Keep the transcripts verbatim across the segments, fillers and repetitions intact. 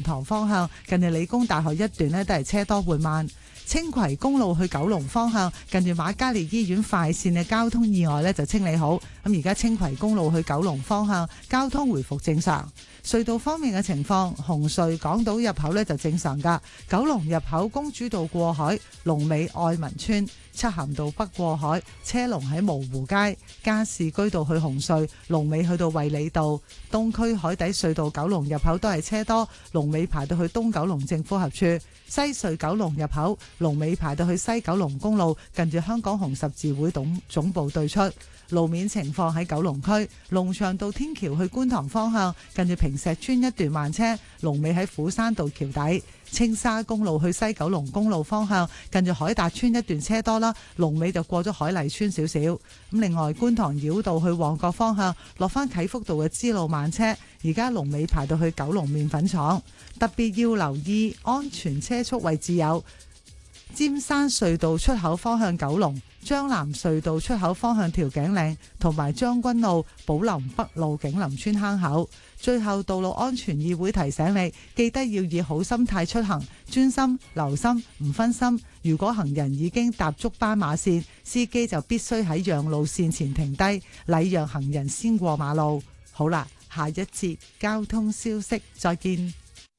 龍塘方向，近住理工大學一段呢都係車多緩慢。青葵公路去九龍方向，近住瑪嘉烈醫院快線嘅交通意外呢就清理好，咁而家青葵公路去九龍方向交通回復正常。隧道方面嘅情況，紅隧港島入口呢就正常噶，九龍入口公主道過海，龍尾愛民村，漆咸道北過海車龍喺蕪湖街，加士居道去紅隧龍尾去到衛理道，東區海底隧道九龍入口都係車多，龍尾排到去東九龍政府合署。西隧九龍入口龍尾排到去西九龍公路，近住香港紅十字會總總部對出。路面情況喺九龍區龍翔道天橋去觀塘方向，近住坪石邨一段慢車，龍尾喺虎山道橋底。青沙公路去西九龍公路方向，近住海達邨一段車多啦，龍尾就過咗海麗邨少少。咁另外觀塘繞道去旺角方向，落翻啟福道嘅支路慢車，而家龍尾排到去九龍麵粉廠。特別要留意安全車速位置有尖山隧道出口方向九龍、將藍隧道出口方向調景嶺，同埋將軍澳寶林北路景林村坑口。最後，道路安全議會提醒你，記得要以好心態出行，專心留心，唔分心。如果行人已經踏足斑馬線，司機就必須喺讓路線前停低，禮讓行人先過馬路。好啦，下一節交通消息，再見。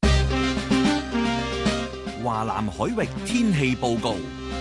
華南海域天氣報告。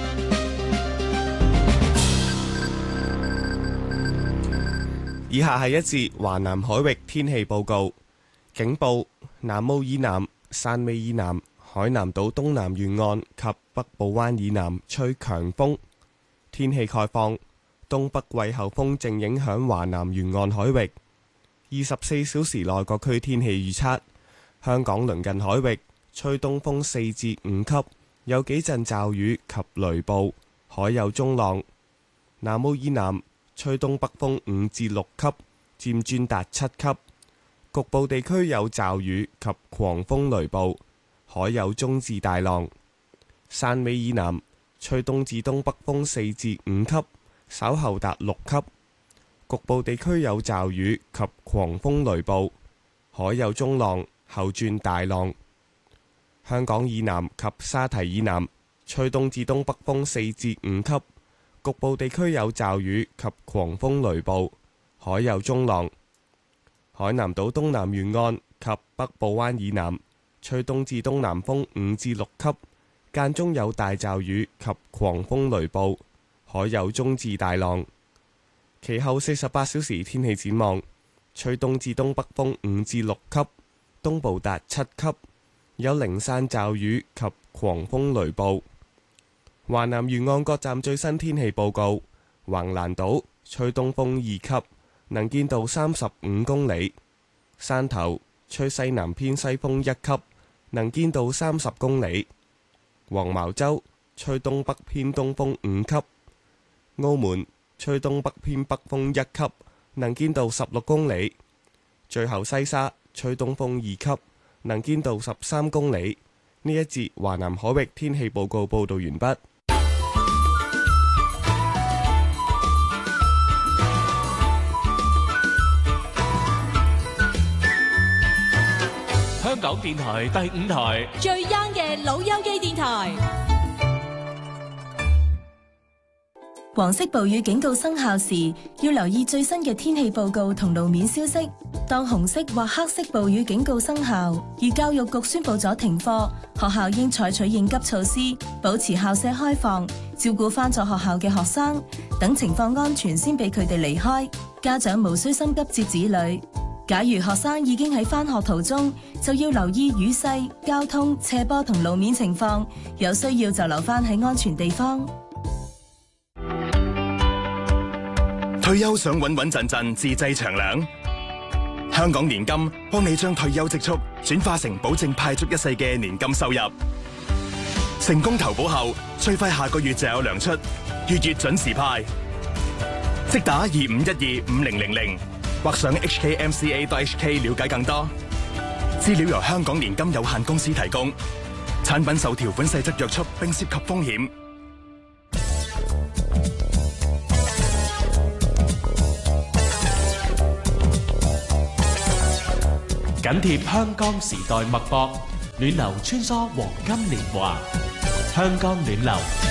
以下係一節華南海域天氣報告。警報：南澳以南、汕尾以南、海南島東南沿岸及北部灣以南吹強風。天氣概況：東北季候風正影響華南沿岸海域。二十四小時內各區天氣預測：香港鄰近海域吹東風四至五級，有幾陣驟雨及雷暴，海有中浪。南澳以南吹東北風五至六級，漸轉達七級，局部地區有驟雨及狂風雷暴，海有中至大浪。汕尾以南吹東至東北風四至五級，稍後達六級，局部地區有驟雨及狂風雷暴，海有中浪，後轉大浪。香港以南及沙堤以南吹東至東北風四至五級，局部地區有驟雨及狂風雷暴，海有中浪。海南島東南沿岸及北部灣以南吹東至東南風五至六級，間中有大驟雨及狂風雷暴，海有中至大浪。其後四十八小時天氣展望：吹東至東北風五至六級，東部達七級，有零散驟雨及狂風雷暴。華南沿岸各站最新天氣報告：橫瀾島吹東風二級，能見度三十五公里；汕頭吹西南偏西風一級，能見度三十公里；黃茅洲吹東北偏東風五級；澳門吹東北偏北風一級，能見度十六公里；最後西沙吹東風二級，能見度十三公里。呢一節華南海域天氣報告報道完畢。 香港電台第五台最 young 嘅老友記電台。黃色暴雨警告生效時，要留意最新嘅天氣報告同路面消息。當紅色或黑色暴雨警告生效，而教育局宣布咗停課，學校應採取應急措施，保持校舍開放，照顧返咗學校嘅學生，等情況安全先俾佢哋離開。家長無需心急接子女。假如學生已經喺返學途中，就要留意雨勢、交通、斜坡同路面情況，有需要就留返喺安全地方。 退休想穩穩陣陣自製長糧，香港年金幫你將退休積蓄轉化成保證派足一世嘅年金收入。成功投保後，最快下個月就有糧出，月月準時派。即打二五一二五零零零。或上 H K M C A dot H K 了解更多。資料由香港年金有限公司提供，產品受條款細則約束並涉及風險。 緊貼香港時代脈搏， 暖流穿梭黃金年華，香江暖流